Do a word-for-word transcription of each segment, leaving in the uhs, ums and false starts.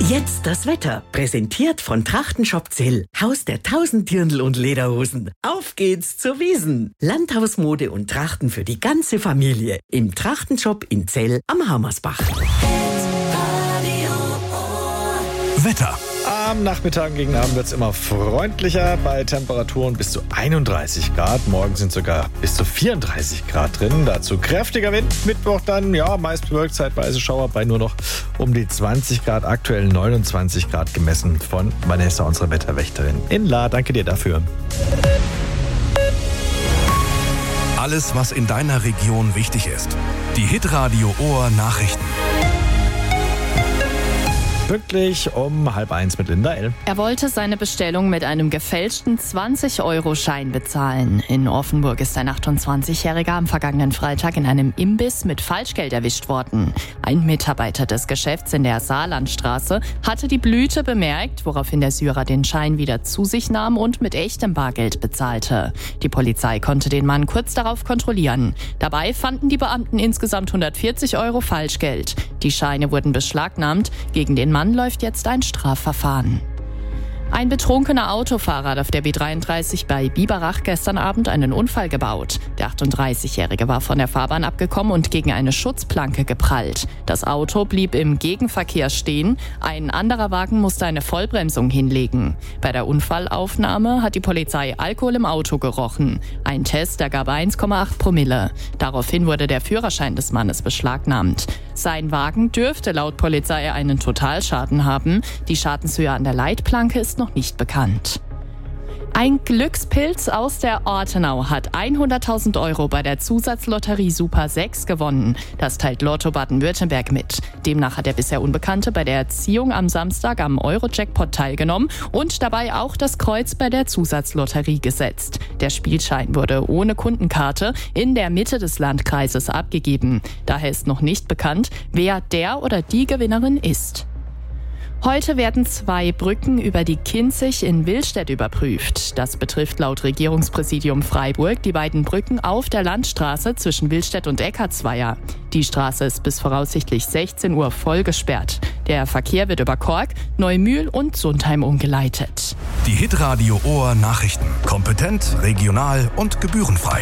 Jetzt das Wetter, präsentiert von Trachtenshop Zell, Haus der tausend Dirndl und Lederhosen. Auf geht's zur Wiesn. Landhausmode und Trachten für die ganze Familie im Trachtenshop in Zell am Hammersbach. Wetter. Am Nachmittag gegen Abend wird es immer freundlicher bei Temperaturen bis zu einunddreißig Grad. Morgen sind sogar bis zu vierunddreißig Grad drin. Dazu kräftiger Wind. Mittwoch dann, ja, meist bewölkt, zeitweise Schauer bei nur noch um die zwanzig Grad. Aktuell neunundzwanzig Grad gemessen von Vanessa, unserer Wetterwächterin in La. Danke dir dafür. Alles, was in deiner Region wichtig ist. Die Hitradio Ohr Nachrichten. Pünktlich um halb eins mit Linda L. Er wollte seine Bestellung mit einem gefälschten zwanzig-Euro-Schein bezahlen. In Offenburg ist ein achtundzwanzigjähriger am vergangenen Freitag in einem Imbiss mit Falschgeld erwischt worden. Ein Mitarbeiter des Geschäfts in der Saarlandstraße hatte die Blüte bemerkt, woraufhin der Syrer den Schein wieder zu sich nahm und mit echtem Bargeld bezahlte. Die Polizei konnte den Mann kurz darauf kontrollieren. Dabei fanden die Beamten insgesamt hundertvierzig Euro Falschgeld. Die Scheine wurden beschlagnahmt. Gegen den Mann läuft jetzt ein Strafverfahren. Ein betrunkener Autofahrer hat auf der B dreiunddreißig bei Biberach gestern Abend einen Unfall gebaut. Der achtunddreißigjährige war von der Fahrbahn abgekommen und gegen eine Schutzplanke geprallt. Das Auto blieb im Gegenverkehr stehen. Ein anderer Wagen musste eine Vollbremsung hinlegen. Bei der Unfallaufnahme hat die Polizei Alkohol im Auto gerochen. Ein Test ergab eins Komma acht Promille. Daraufhin wurde der Führerschein des Mannes beschlagnahmt. Sein Wagen dürfte laut Polizei einen Totalschaden haben. Die Schadenshöhe an der Leitplanke ist noch nicht bekannt. Ein Glückspilz aus der Ortenau hat hunderttausend Euro bei der Zusatzlotterie Super sechs gewonnen. Das teilt Lotto Baden-Württemberg mit. Demnach hat der bisher Unbekannte bei der Ziehung am Samstag am Euro-Jackpot teilgenommen und dabei auch das Kreuz bei der Zusatzlotterie gesetzt. Der Spielschein wurde ohne Kundenkarte in der Mitte des Landkreises abgegeben. Daher ist noch nicht bekannt, wer der oder die Gewinnerin ist. Heute werden zwei Brücken über die Kinzig in Willstedt überprüft. Das betrifft laut Regierungspräsidium Freiburg die beiden Brücken auf der Landstraße zwischen Willstedt und Eckartsweier. Die Straße ist bis voraussichtlich sechzehn Uhr voll gesperrt. Der Verkehr wird über Kork, Neumühl und Sundheim umgeleitet. Die Hitradio Ohr Nachrichten. Kompetent, regional und gebührenfrei.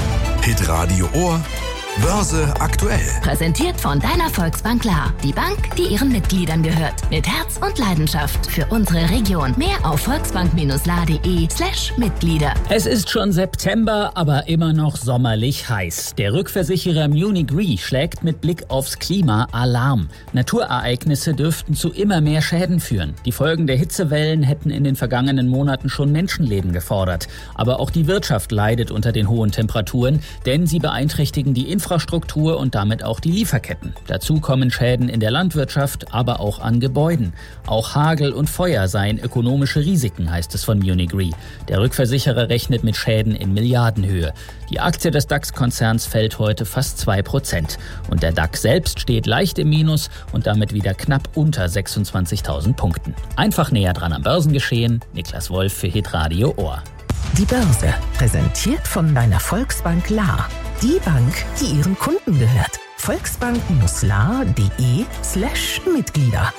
Hitradio Ohr Börse aktuell. Präsentiert von deiner Volksbank La. Die Bank, die ihren Mitgliedern gehört. Mit Herz und Leidenschaft für unsere Region. Mehr auf volksbank-la.de slash Mitglieder. Es ist schon September, aber immer noch sommerlich heiß. Der Rückversicherer Munich Re schlägt mit Blick aufs Klima Alarm. Naturereignisse dürften zu immer mehr Schäden führen. Die Folgen der Hitzewellen hätten in den vergangenen Monaten schon Menschenleben gefordert. Aber auch die Wirtschaft leidet unter den hohen Temperaturen, denn sie beeinträchtigen die Infrastruktur Infrastruktur und damit auch die Lieferketten. Dazu kommen Schäden in der Landwirtschaft, aber auch an Gebäuden. Auch Hagel und Feuer seien ökonomische Risiken, heißt es von Munich Re. Der Rückversicherer rechnet mit Schäden in Milliardenhöhe. Die Aktie des DAX-Konzerns fällt heute fast zwei Prozent. Und der DAX selbst steht leicht im Minus und damit wieder knapp unter sechsundzwanzigtausend Punkten. Einfach näher dran am Börsengeschehen. Niklas Wolf für Hitradio Ohr. Die Börse, präsentiert von deiner Volksbank La. Die Bank, die ihren Kunden gehört. volksbank-la.de slash Mitglieder.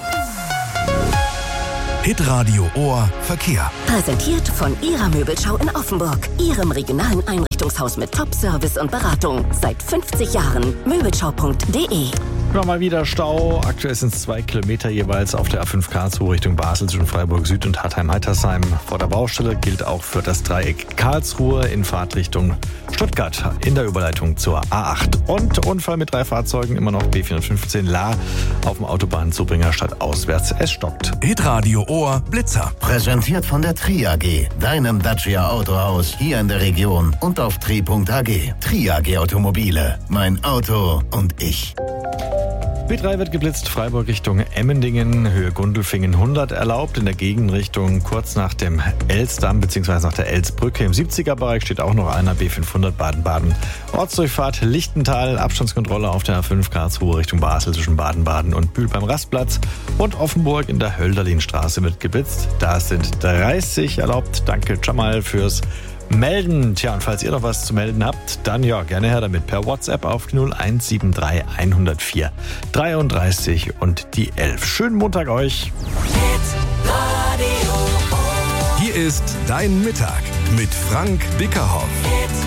Hitradio Ohr Verkehr. Präsentiert von Ihrer Möbelschau in Offenburg. Ihrem regionalen Einrichtungshaus mit Top-Service und Beratung. Seit fünfzig Jahren. Möbelschau punkt de. Immer mal wieder Stau. Aktuell sind es zwei Kilometer jeweils auf der A fünf Karlsruhe Richtung Basel zwischen Freiburg Süd und Hartheim-Heitersheim. Vor der Baustelle gilt auch für das Dreieck Karlsruhe in Fahrtrichtung Stuttgart in der Überleitung zur A acht. Und Unfall mit drei Fahrzeugen, immer noch B vierhundertfünfzehn La auf dem Autobahnzubringer statt auswärts. Es stockt. Hitradio Ohr Blitzer. Präsentiert von der Tri A G, deinem Dacia Autohaus hier in der Region und auf tri punkt a g. Tri A G Automobile. Mein Auto und ich. B drei wird geblitzt, Freiburg Richtung Emmendingen, Höhe Gundelfingen hundert erlaubt. In der Gegenrichtung kurz nach dem Elsdamm bzw. nach der Elsbrücke im siebziger-Bereich steht auch noch einer B fünfhundert Baden-Baden. Ortsdurchfahrt Lichtental, Abstandskontrolle auf der A fünf Karlsruhe Richtung Basel zwischen Baden-Baden und Bühl beim Rastplatz. Und Offenburg in der Hölderlinstraße wird geblitzt. Da sind dreißig erlaubt. Danke Jamal fürs melden. Tja, und falls ihr noch was zu melden habt, dann ja, gerne her damit per WhatsApp auf null eins sieben drei eins null vier dreiunddreißig und die elf. Schönen Montag euch. Hier ist Dein Mittag mit Frank Bickerhoff.